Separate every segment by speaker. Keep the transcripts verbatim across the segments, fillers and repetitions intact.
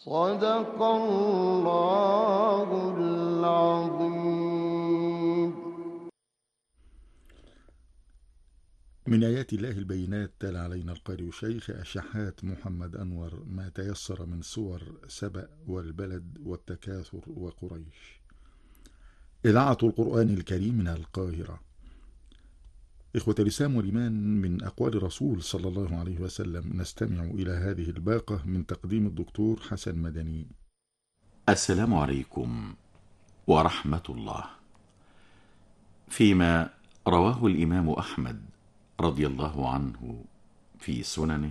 Speaker 1: صدق الله العظيم.
Speaker 2: من آيات الله البينات تلا علينا القارئ الشيخ الشحات محمد أنور ما تيسر من صور سبأ والبلد والتكاثر وقريش. إذاعة القرآن الكريم من القاهرة. إخوة الإسلام والإيمان، من أقوال رسول صلى الله عليه وسلم نستمع إلى هذه الباقة من تقديم الدكتور حسن مدني.
Speaker 3: السلام عليكم ورحمة الله. فيما رواه الإمام أحمد رضي الله عنه في سننه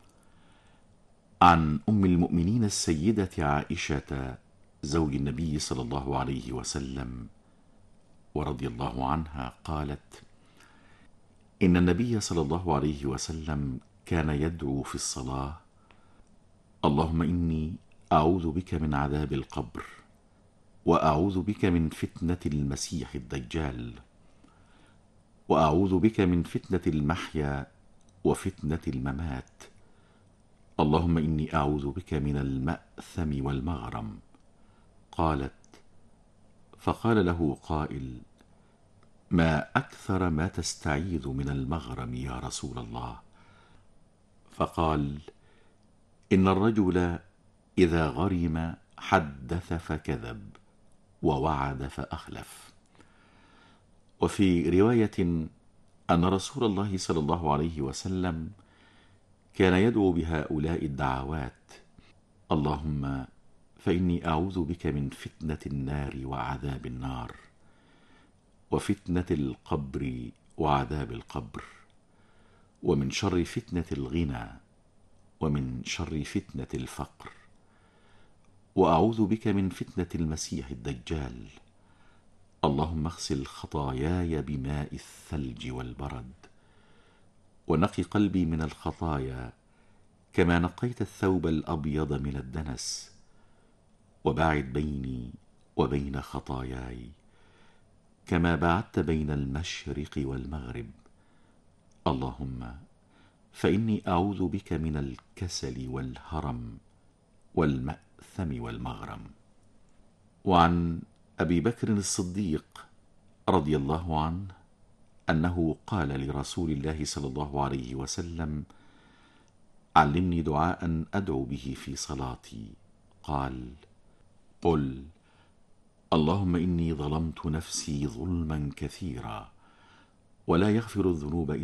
Speaker 3: عن أم المؤمنين السيدة عائشة زوج النبي صلى الله عليه وسلم ورضي الله عنها قالت: إن النبي صلى الله عليه وسلم كان يدعو في الصلاة: اللهم إني أعوذ بك من عذاب القبر، وأعوذ بك من فتنة المسيح الدجال، وأعوذ بك من فتنة المحيا وفتنة الممات، اللهم إني أعوذ بك من المأثم والمغرم. قالت: فقال له قائل: ما أكثر ما تستعيذ من المغرم يا رسول الله؟ فقال: إن الرجل إذا غرم حدث فكذب، ووعد فأخلف. وفي رواية أن رسول الله صلى الله عليه وسلم كان يدعو بهؤلاء الدعوات: اللهم فإني أعوذ بك من فتنة النار وعذاب النار، وفتنة القبر وعذاب القبر، ومن شر فتنة الغنى، ومن شر فتنة الفقر، وأعوذ بك من فتنة المسيح الدجال، اللهم اغسل خطاياي بماء الثلج والبرد، ونقي قلبي من الخطايا كما نقيت الثوب الأبيض من الدنس، وباعد بيني وبين خطاياي كما بعدت بين المشرق والمغرب، اللهم فإني أعوذ بك من الكسل والهرم والمأثم والمغرم. وعن أبي بكر الصديق رضي الله عنه أنه قال لرسول الله صلى الله عليه وسلم: علمني دعاء أدعو به في صلاتي. قال: قل اللهم إني ظلمت نفسي ظلما كثيرا، ولا يغفر الذنوب